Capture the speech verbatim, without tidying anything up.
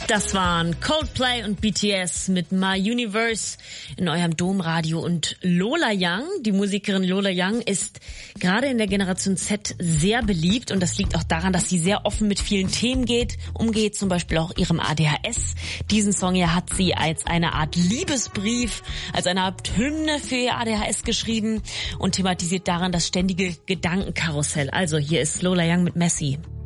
Das waren Coldplay und B T S mit My Universe in eurem Domradio. Und Lola Young, die Musikerin Lola Young, ist gerade in der Generation Z sehr beliebt. Und das liegt auch daran, dass sie sehr offen mit vielen Themen geht, umgeht, zum Beispiel auch ihrem A D H S. Diesen Song hier hat sie als eine Art Liebesbrief, als eine Art Hymne für ihr A D H S geschrieben und thematisiert daran das ständige Gedankenkarussell. Also hier ist Lola Young mit Messi.